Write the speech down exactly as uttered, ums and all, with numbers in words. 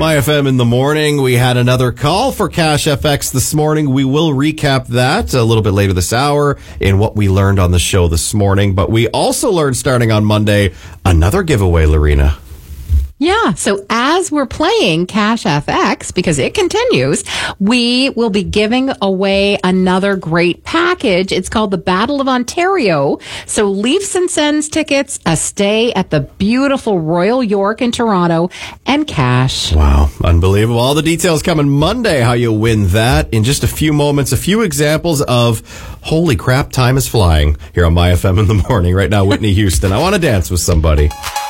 My F M in the morning. We had another call for Cash F X this morning. We will recap that a little bit later this hour in what we learned on the show this morning. But we also learned starting on Monday another giveaway, Lorena. Yeah, so as we're playing Cash F X, because it continues, we will be giving away another great package. It's called the Battle of Ontario. So Leafs and Sens tickets, a stay at the beautiful Royal York in Toronto, and cash. Wow, unbelievable. All the details coming Monday, how you win that in just a few moments. A few examples of, holy crap, time is flying here on My F M in the morning. Right now, Whitney Houston, I Want to Dance with Somebody.